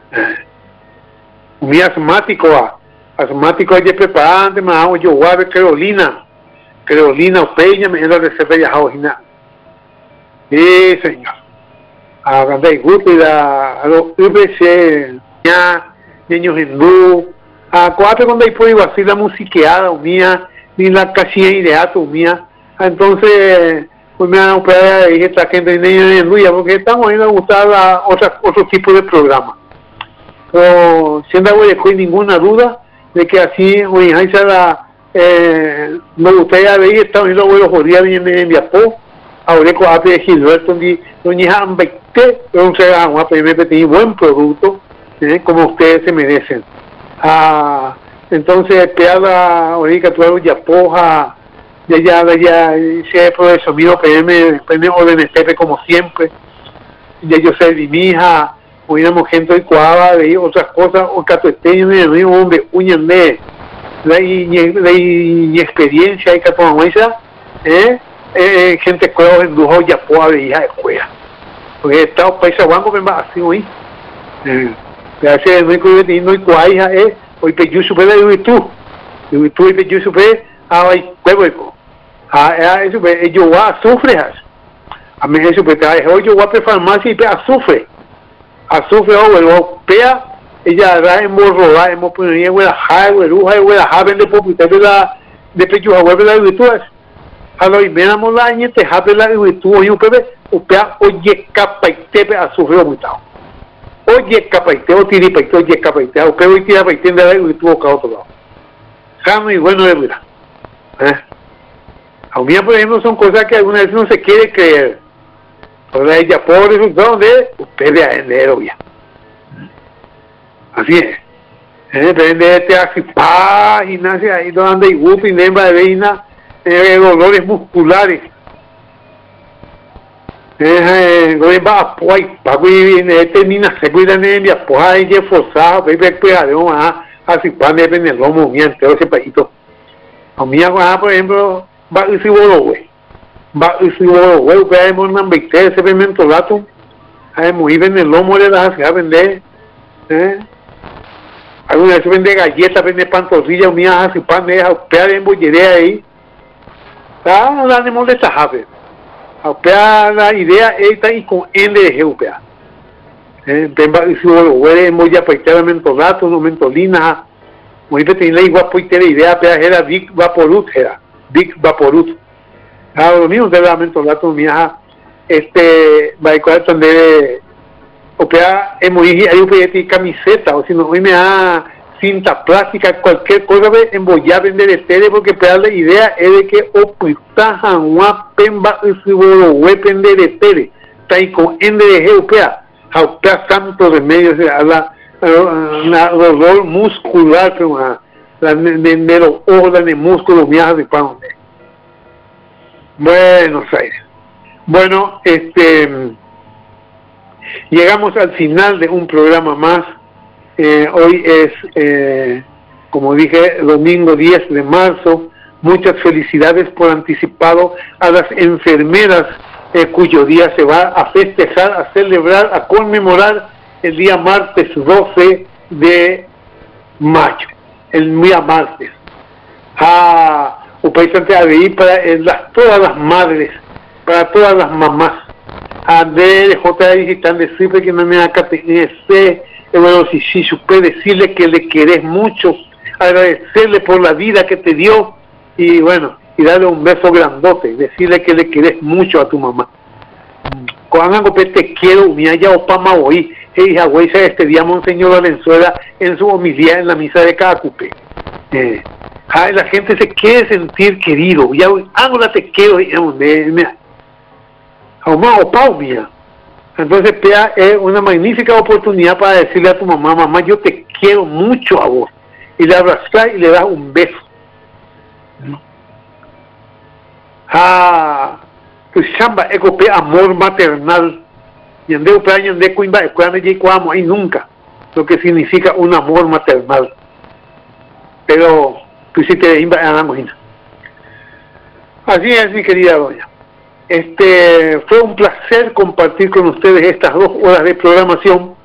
Mi asmático, ayer preparante, me hago yo, guave Carolina Peña, me la reserva ya Jaojina. Sí, señor. A Gandai Guti, a los UBC, ya, niños hindú, a cuatro cuando hay por así la musiqueada, mía, ni la casilla ideato, mía. Entonces, pues me han operado y esta gente de niños hindú, porque estamos yendo a gustar otro tipo de programa. Pero sin ninguna duda de que así, hoy hay me gustaría ver estamos viendo los jodías en Japón, ahora con AP Gilberto, donde han vete, entonces vamos a pedir buen producto, como ustedes se merecen. Entonces, peada, ahorita tú Japón, ya se profesor mío, PM órdenes como siempre, ya yo sé de mi hija, oíamos gente hoy cuava de otras cosas, o catuesteño, hombre, uñan de la experiencia y catuamaisa, gente cueva en dujo ya puede hija de cueva. Porque estado paisa guango me va así hoy. Gracias, no hay que no hay cuaja, hoy pe yo supe de tú y pe yo supe ay cuevo. Eso pe yo va sufres. A mí eso pe trae hoy yo va pe farmacia y pe azufre o pea ella da en morroda hemos ponido huela jai huela jaben de popita de pecho huele la virtudes a lo y venamos la añe te jabe la virtud y un pepe o pea oye capa y tepe azufre mutado oye capa y te o tiri pa oye capa y te o peo y tira pa y tiende la virtud a otro lado sano y bueno de vida a mí por ejemplo son cosas que alguna vez no se quiere creer. Ahora ella por eso donde usted de enero ya. Así es. Depende de este así gimnasia ahí donde hay gusto y nembra de veina dolores musculares. Va a poy, va a vivir termina se cuida de pues hay que forzar, bebé pegadero así pan depende del lomo bien todo ese paíto. A mí por ejemplo va a decir güey. Va si huevo que hay un viste ese pimento gato hay muy bien el lomo de las a vender alguna vez vende galletas vende pantorrilla unía así pan de pear en bollería ahí la animal de sajabe pear la idea está y con N de geupea va si huevo en bolla paitera pimento gato no mentolina muy bien tiene la igual poitera idea pear era Big Vaporut lo mismo de la mentolato mía va a cuadrar donde opera hay un proyecto camiseta o si no hoy me da cinta plástica cualquier cosa embollar vender de tele porque la idea es de que opuestajan una pemba depende de tele está ahí con NDG opera santo de medio la dolor muscular de los ojos de músculos mías de pan Buenos Aires. Bueno, llegamos al final de un programa más. Hoy es, como dije, domingo 10 de marzo. Muchas felicidades por anticipado a las enfermeras cuyo día se va a festejar, a celebrar, a conmemorar el día martes 12 de mayo. El día martes. Un país antes de ir para todas las madres, para todas las mamás. De J digital decirle que no me acatecer, bueno, si supe decirle que le querés mucho, agradecerle por la vida que te dio y bueno, y darle un beso grandote, decirle que le querés mucho a tu mamá. Cuando te quiero, mi haya opama hoy, hija güey, este día Monseñor Valenzuela en su homilía en la misa de Cacupe. La gente se quiere sentir querido, ya ahora te quiero, mía. Entonces es una magnífica oportunidad para decirle a tu mamá, mamá, yo te quiero mucho a vos, y le abrazas y le das un beso. Tu chamba es amor maternal, y ande cuimba ahí nunca, lo que significa un amor maternal, pero si te imagina. Así es, mi querida doña. Fue un placer compartir con ustedes estas 2 horas de programación